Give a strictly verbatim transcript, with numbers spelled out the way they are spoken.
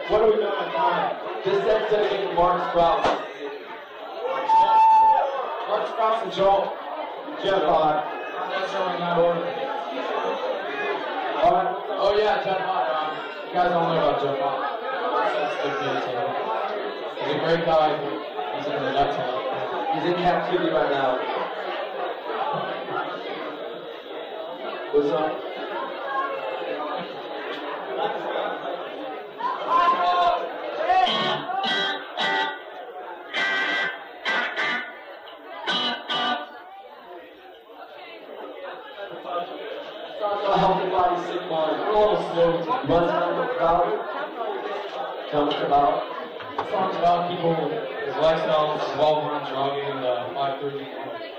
What are we doing at time? This set's dedicated to Mark Sprouse. Mark Sprouse and Joel. Jeff Hot. That's showing that order. Alright. Oh yeah, Jeff Hot. Um, you guys don't know about Jeff Hot. He's a great guy. He's in the nuts. He's in captivity right now. What's up? Talk about healthy body, sick mind. We're a little slow. But tell us about it. Tell us about it. Songs about people, his lifestyle, his involvement in drugging, and uh, five thirty.